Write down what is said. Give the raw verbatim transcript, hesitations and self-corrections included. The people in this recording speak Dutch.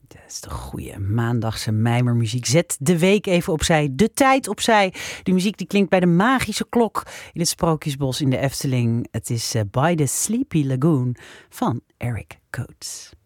Dat is de goede maandagse mijmermuziek. Zet de week even opzij, de tijd opzij. De muziek die klinkt bij de magische klok in het Sprookjesbos in de Efteling. Het is uh, By the Sleepy Lagoon van Eric Coates.